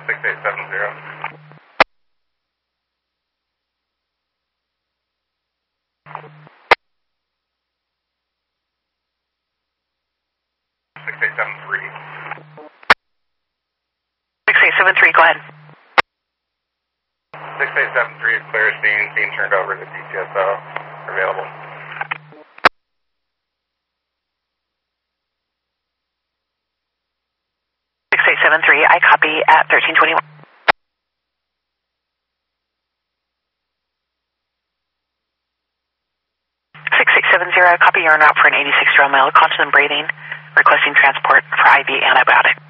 6870. 6873. 6873, go ahead. 6873 is clear scene, being turned over to DTSO. Available. 6873, I copy at 1321. 6670, copy, you're en route for an 86-year-old male, constant and breathing, requesting transport for IV antibiotic.